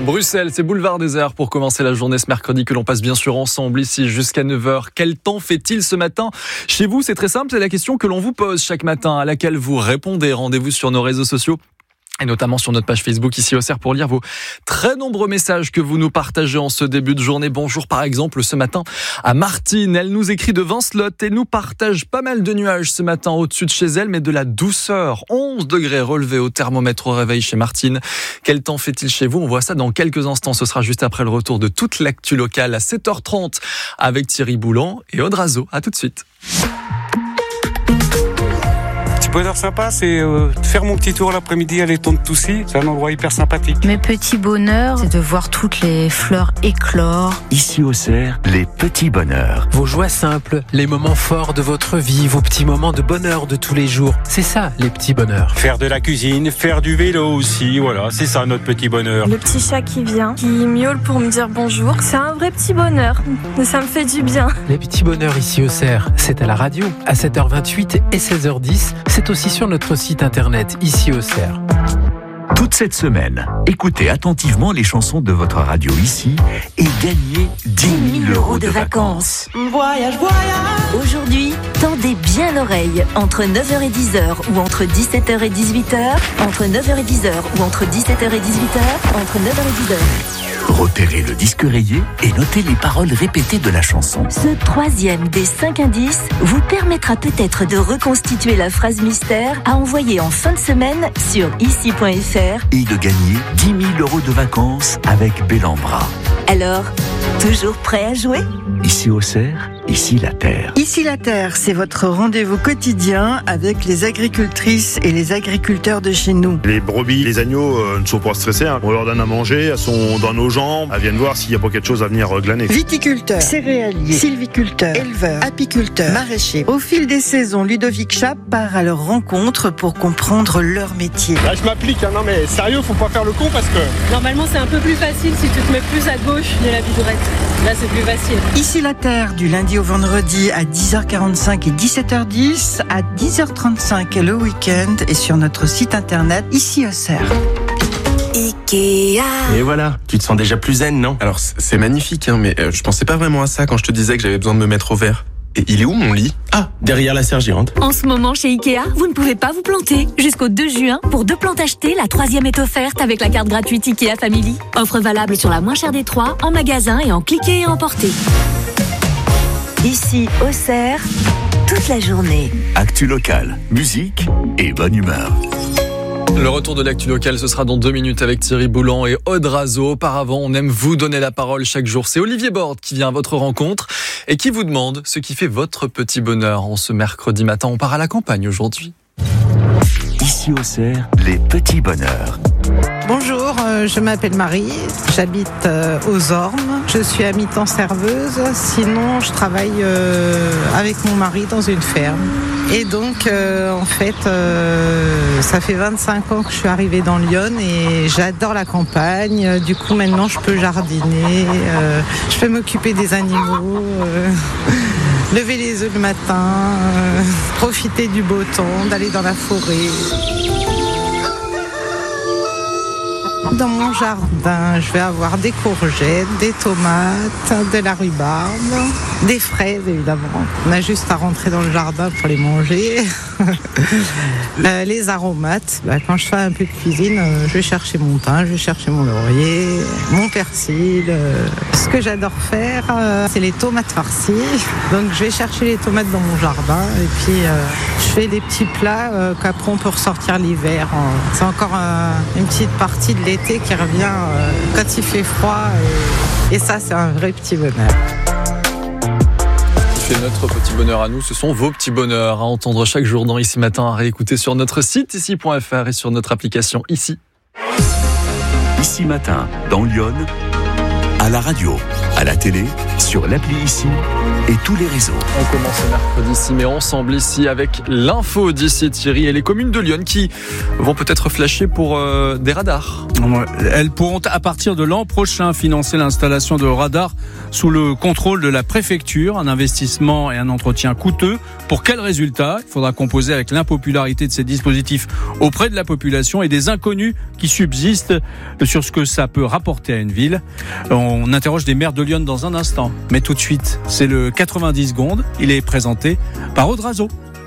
Bruxelles, c'est Boulevard Désert pour commencer la journée ce mercredi que l'on passe bien sûr ensemble ici jusqu'à 9h. Quel temps fait-il ce matin chez vous? C'est très simple, c'est la question que l'on vous pose chaque matin, à laquelle vous répondez. Rendez-vous sur nos réseaux sociaux et notamment sur notre page Facebook ici au CERF pour lire vos très nombreux messages que vous nous partagez en ce début de journée. Bonjour par exemple ce matin à Martine, elle nous écrit de Vincelotte et nous partage pas mal de nuages ce matin au-dessus de chez elle, mais de la douceur. 11 degrés relevés au thermomètre au réveil chez Martine. Quel temps fait-il chez vous? On voit ça dans quelques instants, ce sera juste après le retour de toute l'actu locale à 7h30 avec Thierry Boulan et Aude Razo. À tout de suite. Bonheur sympa, c'est de faire mon petit tour l'après-midi à l'étang de Toussy. C'est un endroit hyper sympathique. Mes petits bonheurs, c'est de voir toutes les fleurs éclore. Ici au CERF, les petits bonheurs. Vos joies simples, les moments forts de votre vie, vos petits moments de bonheur de tous les jours. C'est ça, les petits bonheurs. Faire de la cuisine, faire du vélo aussi, voilà, c'est ça notre petit bonheur. Le petit chat qui vient, qui miaule pour me dire bonjour, c'est un vrai petit bonheur. Ça me fait du bien. Les petits bonheurs ici au CERF, c'est à la radio, à 7h28 et 16h10. C'est aussi sur notre site internet, ici au CERF. Toute cette semaine, écoutez attentivement les chansons de votre radio ici et gagnez 10 000 € de vacances. Voyage, voyage. Aujourd'hui, tendez bien l'oreille. Entre 9h et 10h ou entre 17h et 18h. Entre 9h et 10h ou entre 17h et 18h. Entre 9h et 10h. Repérez le disque rayé et notez les paroles répétées de la chanson. Ce troisième des 5 indices vous permettra peut-être de reconstituer la phrase mystère à envoyer en fin de semaine sur ici.fr et de gagner 10 000 € de vacances avec Bellambra. Alors, toujours prêt à jouer ? Ici au CERF, ici la Terre. Ici la Terre, c'est votre rendez-vous quotidien avec les agricultrices et les agriculteurs de chez nous. Les brebis, les agneaux ne sont pas stressés. On leur donne à manger, elles sont dans nos jambes. Elles viennent voir s'il n'y a pas quelque chose à venir glaner. Viticulteurs, céréaliers, sylviculteurs, éleveurs, apiculteurs, maraîchers. Au fil des saisons, Ludovic Chap part à leur rencontre pour comprendre leur métier. Là, je m'applique. Non mais sérieux, faut pas faire le con parce que... Normalement, c'est un peu plus facile si tu te mets plus à gauche de la bidourette. Là, c'est plus facile. Ici la Terre, du lundi au vendredi à 10h45 et 17h10, à 10h35 le week-end et sur notre site internet ici au CERF. Ikea. Et voilà, tu te sens déjà plus zen, non? Alors c'est magnifique, hein, mais je pensais pas vraiment à ça quand je te disais que j'avais besoin de me mettre au vert. Et il est où mon lit? Ah, derrière la serre géante. En ce moment chez Ikea, vous ne pouvez pas vous planter. Jusqu'au 2 juin, pour 2 plantes achetées, la 3e est offerte avec la carte gratuite Ikea Family. Offre valable sur la moins chère des 3, en magasin et en cliquer et emporter. Ici au CERF, toute la journée. Actu locale, musique et bonne humeur. Le retour de l'actu locale, ce sera dans 2 minutes avec Thierry Boulan et Aude Razo. Auparavant, on aime vous donner la parole chaque jour. C'est Olivier Borde qui vient à votre rencontre et qui vous demande ce qui fait votre petit bonheur en ce mercredi matin. On part à la campagne aujourd'hui. Ici au CERF, les petits bonheurs. Bonjour, je m'appelle Marie, j'habite aux Ormes, je suis à mi-temps serveuse, sinon je travaille avec mon mari dans une ferme. Et donc en fait, ça fait 25 ans que je suis arrivée dans Lyon et j'adore la campagne. Du coup maintenant je peux jardiner, je peux m'occuper des animaux, lever les œufs le matin, profiter du beau temps, d'aller dans la forêt. Dans mon jardin, je vais avoir des courgettes, des tomates, de la rhubarbe, des fraises évidemment. On a juste à rentrer dans le jardin pour les manger. Les aromates, quand je fais un peu de cuisine, je vais chercher mon thym, je vais chercher mon laurier, mon persil. Ce que j'adore faire, c'est les tomates farcies. Donc je vais chercher les tomates dans mon jardin et puis je fais des petits plats qu'après on peut ressortir l'hiver. C'est encore une petite partie de l'été qui revient quand il fait froid et ça c'est un vrai petit bonheur. C'est notre petit bonheur à nous, ce sont vos petits bonheurs à entendre chaque jour dans Ici Matin, à réécouter sur notre site ici.fr et sur notre application Ici. Ici Matin, dans Lyon, à la radio, à la télé sur l'appli ici et tous les réseaux. On commence ce mercredi 6 mai ensemble ici avec l'info d'ici Thierry et les communes de Lyon qui vont peut-être flasher pour des radars. Elles pourront à partir de l'an prochain financer l'installation de radars sous le contrôle de la préfecture. Un investissement et un entretien coûteux. Pour quel résultat ? Il faudra composer avec l'impopularité de ces dispositifs auprès de la population et des inconnus qui subsistent sur ce que ça peut rapporter à une ville. On interroge des maires de Lyon dans un instant. Mais tout de suite, c'est le 90 secondes. Il est présenté par Aude Razo.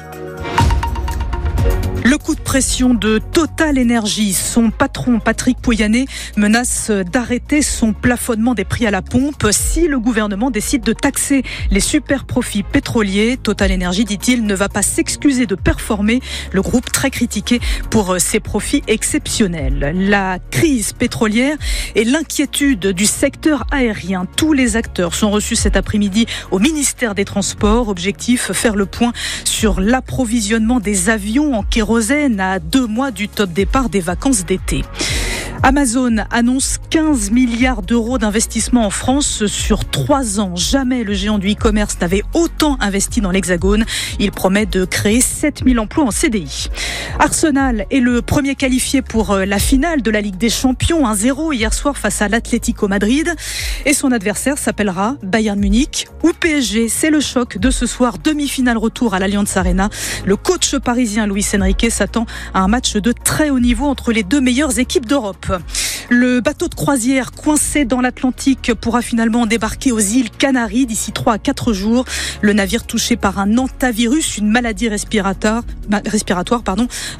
Le coup de pression de Total Energy. Son patron, Patrick Pouyanné, menace d'arrêter son plafonnement des prix à la pompe si le gouvernement décide de taxer les super profits pétroliers. Total Energy, dit-il, ne va pas s'excuser de performer. Le groupe très critiqué pour ses profits exceptionnels. La crise pétrolière et l'inquiétude du secteur aérien. Tous les acteurs sont reçus cet après-midi au ministère des Transports. Objectif, faire le point sur l'approvisionnement des avions en kérosène à 2 mois du top départ des vacances d'été. Amazon annonce 15 milliards d'euros d'investissement en France sur 3 ans. Jamais le géant du e-commerce n'avait autant investi dans l'Hexagone. Il promet de créer 7000 emplois en CDI. Arsenal est le premier qualifié pour la finale de la Ligue des Champions. 1-0 hier soir face à l'Atlético Madrid. Et son adversaire s'appellera Bayern Munich ou PSG. C'est le choc de ce soir. Demi-finale retour à l'Allianz Arena. Le coach parisien Luis Enrique s'attend à un match de très haut niveau entre les 2 meilleures équipes d'Europe. Le bateau de croisière coincé dans l'Atlantique pourra finalement débarquer aux îles Canaries d'ici 3 à 4 jours. Le navire touché par un hantavirus, une maladie respiratoire,